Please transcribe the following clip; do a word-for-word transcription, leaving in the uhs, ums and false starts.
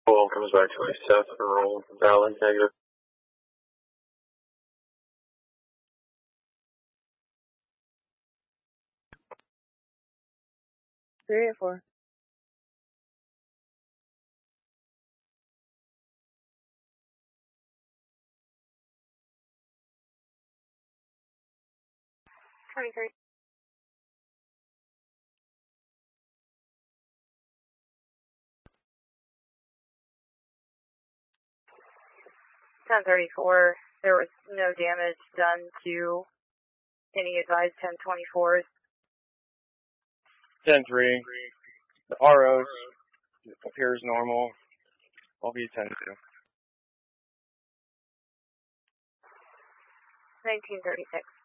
Well, comes back to a Seth and roll valid negative. Three eight four. Twenty-three. Ten thirty-four. There was no damage done to any advised ten twenty-fours. ten three. The R O appears normal. I'll be ten two. nineteen thirty-six.